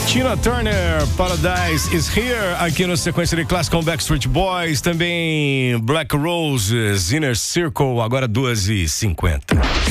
Tina Turner, Paradise is Here, aqui no sequência de Class com Backstreet Boys, também Black Roses, Inner Circle, agora 2h50.